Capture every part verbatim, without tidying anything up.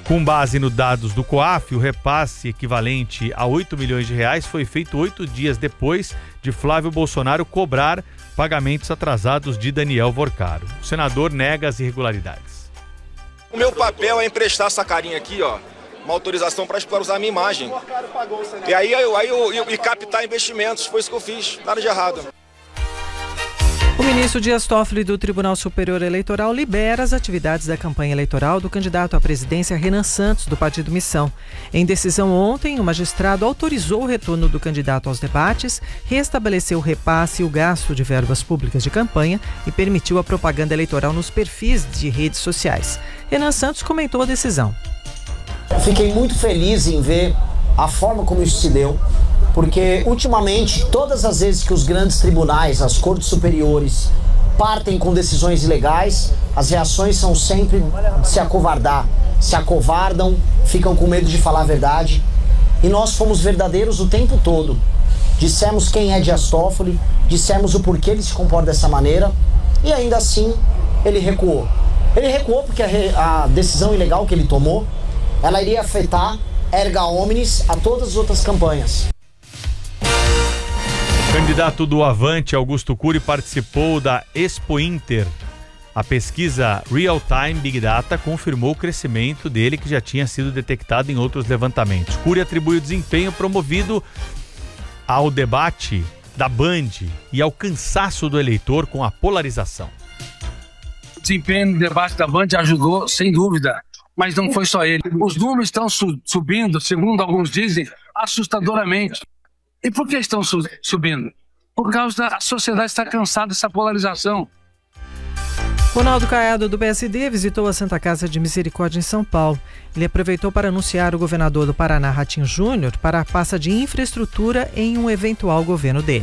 Com base nos dados do COAF, o repasse equivalente a oito milhões de reais foi feito oito dias depois de Flávio Bolsonaro cobrar pagamentos atrasados de Daniel Vorcaro. O senador nega as irregularidades. O meu papel é emprestar essa carinha aqui, ó, uma autorização para usar a minha imagem. E aí eu, aí eu, eu, e captar investimentos, foi isso que eu fiz, nada de errado. O ministro Dias Toffoli do Tribunal Superior Eleitoral libera as atividades da campanha eleitoral do candidato à presidência Renan Santos, do Partido Missão. Em decisão ontem, o magistrado autorizou o retorno do candidato aos debates, restabeleceu o repasse e o gasto de verbas públicas de campanha e permitiu a propaganda eleitoral nos perfis de redes sociais. Renan Santos comentou a decisão. Fiquei muito feliz em ver a forma como isso se deu, porque ultimamente todas as vezes que os grandes tribunais, as cortes superiores, partem com decisões ilegais, as reações são sempre de se acovardar, se acovardam, ficam com medo de falar a verdade. E nós fomos verdadeiros o tempo todo. Dissemos quem é Dias Toffoli, dissemos o porquê ele se comporta dessa maneira e ainda assim ele recuou. Ele recuou porque a, a decisão ilegal que ele tomou, ela iria afetar erga omnes a todas as outras campanhas. O candidato do Avante, Augusto Cury, participou da Expo Inter. A pesquisa Real Time Big Data confirmou o crescimento dele, que já tinha sido detectado em outros levantamentos. Cury atribui o desempenho promovido ao debate da Band e ao cansaço do eleitor com a polarização. O desempenho no debate da Band ajudou, sem dúvida, mas não foi só ele. Os números estão su- subindo, segundo alguns dizem, assustadoramente. E por que estão su- subindo? Por causa da sociedade estar cansada dessa polarização. Ronaldo Caiado, do P S D, visitou a Santa Casa de Misericórdia em São Paulo. Ele aproveitou para anunciar o governador do Paraná, Ratinho Júnior, para a pasta de infraestrutura em um eventual governo dele.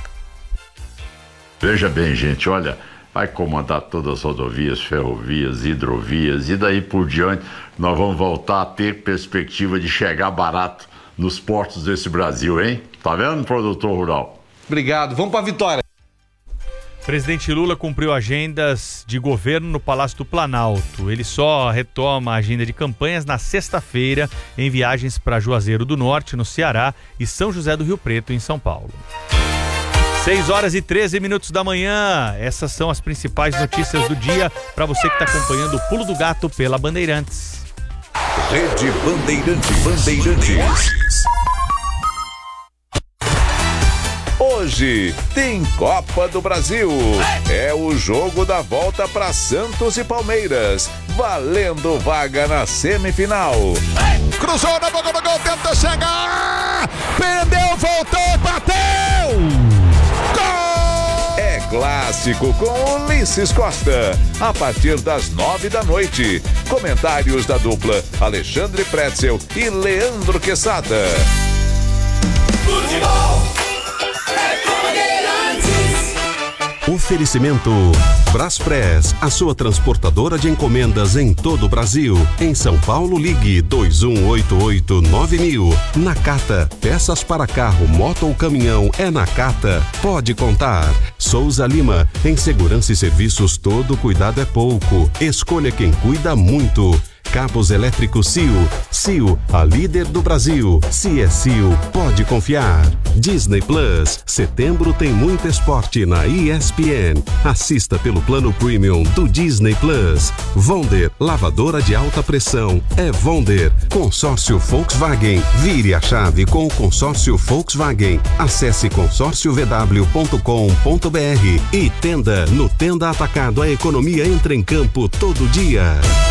Veja bem, gente, olha, vai comandar todas as rodovias, ferrovias, hidrovias e daí por diante nós vamos voltar a ter perspectiva de chegar barato nos portos desse Brasil, hein? Tá vendo, produtor rural? Obrigado. Vamos para a vitória. Presidente Lula cumpriu agendas de governo no Palácio do Planalto. Ele só retoma a agenda de campanhas na sexta-feira em viagens para Juazeiro do Norte, no Ceará, e São José do Rio Preto, em São Paulo. seis horas e treze minutos da manhã. Essas são as principais notícias do dia para você que está acompanhando o Pulo do Gato pela Bandeirantes. Rede Bandeirante Bandeirantes. Hoje tem Copa do Brasil. É o jogo da volta para Santos e Palmeiras, valendo vaga na semifinal. Cruzou na boca do gol, tenta chegar, perdeu, voltou, bateu! Gol! É clássico com Ulisses Costa, a partir das nove da noite. Comentários da dupla Alexandre Pretzel e Leandro Quesada. Futebol é Oferecimento Braspress, a sua transportadora de encomendas em todo o Brasil. Em São Paulo, ligue dois um oito oito nove mil. Nakata, peças para carro, moto ou caminhão, é Nakata. Pode contar. Souza Lima, em segurança e serviços todo cuidado é pouco. Escolha quem cuida muito. Cabos elétricos C I O. C I O, a líder do Brasil. Se é C I O, pode confiar. Disney Plus. Setembro tem muito esporte na E S P N. Assista pelo plano premium do Disney Plus. Vonder, lavadora de alta pressão. É Vonder. Consórcio Volkswagen. Vire a chave com o consórcio Volkswagen. Acesse consórcio v w ponto com ponto b r. E Tenda. No Tenda Atacado, a economia entra em campo todo dia.